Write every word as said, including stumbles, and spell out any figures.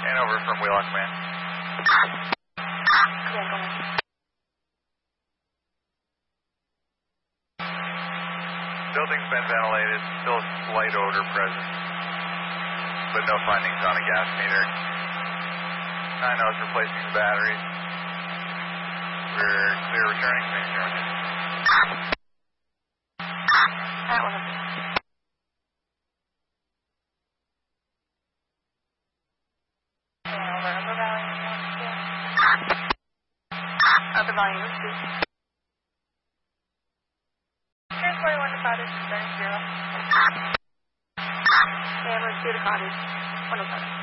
And over from Wheelock Command. Yeah, go ahead. Building's been ventilated, still slight odor present, but no findings on a gas meter. nine O's replacing the batteries. We're clear returning, Commander German. That one. And over upper valley. Upper valley, two. Transport one to cottage, turn zero. Yeah, we're two to cottage, one to cottage.